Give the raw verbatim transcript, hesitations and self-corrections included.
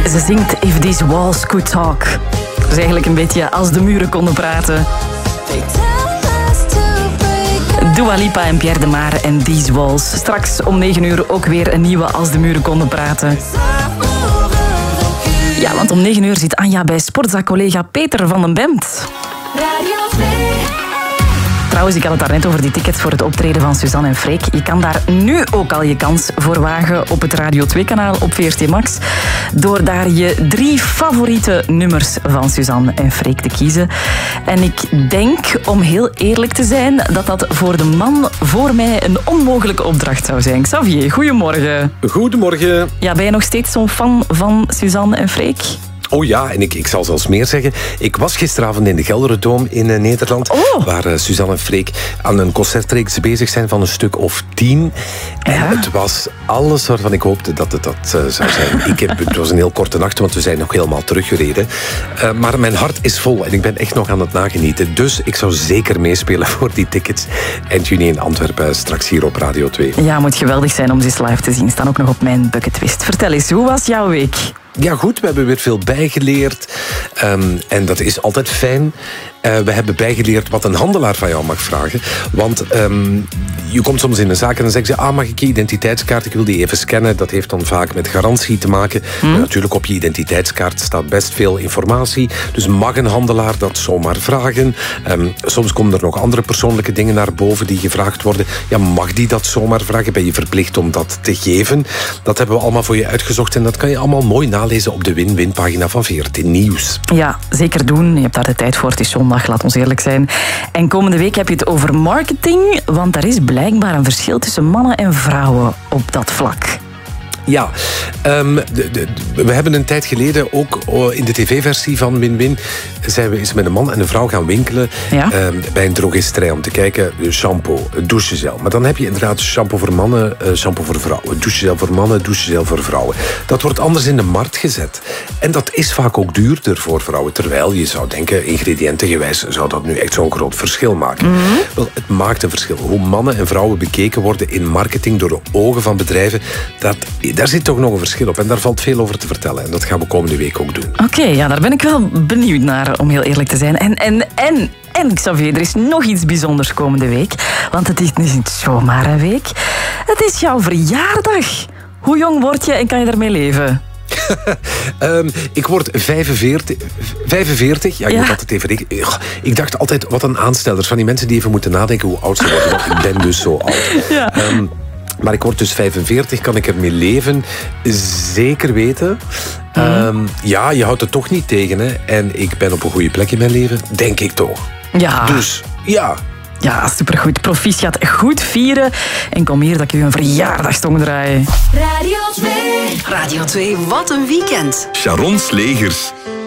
Ze zingt If These Walls Could Talk. Dat is eigenlijk een beetje als de muren konden praten. Dua Lipa en Pierre de Maar en These Walls. Straks om negen uur ook weer een nieuwe Als de muren konden praten. Ja, want om negen uur zit Anja bij Sportza-collega Peter van den Bemt. Trouwens, ik had het daarnet over die tickets voor het optreden van Suzanne en Freek. Je kan daar nu ook al je kans voor wagen op het Radio twee-kanaal op V R T Max. Door daar je drie favoriete nummers van Suzanne en Freek te kiezen. En ik denk, om heel eerlijk te zijn, dat dat voor de man voor mij een onmogelijke opdracht zou zijn. Xavier, goedemorgen. Goedemorgen. Ja, ben je nog steeds zo'n fan van Suzanne en Freek? Oh ja, en ik, ik zal zelfs meer zeggen. Ik was gisteravond in de Gelderdoom in uh, Nederland, oh. waar uh, Suzanne en Freek aan een concertreeks bezig zijn van een stuk of tien. En ja. het was alles waarvan ik hoopte dat het dat uh, zou zijn. ik heb, het was een heel korte nacht, want we zijn nog helemaal teruggereden. Uh, maar mijn hart is vol en ik ben echt nog aan het nagenieten. Dus ik zou zeker meespelen voor die tickets. Eind juni in Antwerpen, straks hier op Radio twee. Ja, moet geweldig zijn om ze eens live te zien. Staan ook nog op mijn bucketlist. Vertel eens, hoe was jouw week? Ja goed, we hebben weer veel bijgeleerd. Um, en dat is altijd fijn. Uh, we hebben bijgeleerd wat een handelaar van jou mag vragen. Want um, je komt soms in een zaak en dan zeggen ze... ah, mag ik je identiteitskaart? Ik wil die even scannen. Dat heeft dan vaak met garantie te maken. Hmm. Uh, natuurlijk, op je identiteitskaart staat best veel informatie. Dus mag een handelaar dat zomaar vragen? Um, soms komen er nog andere persoonlijke dingen naar boven die gevraagd worden. Ja, mag die dat zomaar vragen? Ben je verplicht om dat te geven? Dat hebben we allemaal voor je uitgezocht. En dat kan je allemaal mooi nalezen op de win-win-pagina van V R T Nieuws. Ja, zeker doen. Je hebt daar de tijd voor. Het is zondag, laat ons eerlijk zijn. En komende week heb je het over marketing, want er is blijkbaar een verschil tussen mannen en vrouwen op dat vlak. Ja, um, de, de, de, we hebben een tijd geleden ook in de tv-versie van Win-Win zijn we eens met een man en een vrouw gaan winkelen ja? um, bij een drogisterij om te kijken, shampoo, douchegel. Maar dan heb je inderdaad shampoo voor mannen, uh, shampoo voor vrouwen, douchegel voor mannen, douchegel voor vrouwen. Dat wordt anders in de markt gezet. En dat is vaak ook duurder voor vrouwen, terwijl je zou denken, ingrediëntengewijs zou dat nu echt zo'n groot verschil maken. Mm-hmm. Wel, het maakt een verschil. Hoe mannen en vrouwen bekeken worden in marketing door de ogen van bedrijven, dat daar zit toch nog een verschil op en daar valt veel over te vertellen. En dat gaan we komende week ook doen. Oké, okay, ja, daar ben ik wel benieuwd naar, om heel eerlijk te zijn. En, en, en, en Xavier, er is nog iets bijzonders komende week. Want het is niet zomaar een week. Het is jouw verjaardag. Hoe jong word je en kan je daarmee leven? um, ik word vijfenveertig. vijfenveertig? Ja, ik ja. moet altijd even rekenen. Ik dacht altijd, wat een aanstellers van die mensen die even moeten nadenken hoe oud ze worden. Want ik ben dus zo oud. Ja. Um, Maar ik word dus vijfenveertig, kan ik ermee leven? Zeker weten. Mm. Um, ja, je houdt het toch niet tegen, hè? En ik ben op een goede plek in mijn leven, denk ik toch. Ja. Dus, ja. Ja, supergoed. Proficiat. Goed vieren. En kom hier dat ik u een verjaardagstong draai. Radio twee. Radio twee, wat een weekend. Sharon Slegers.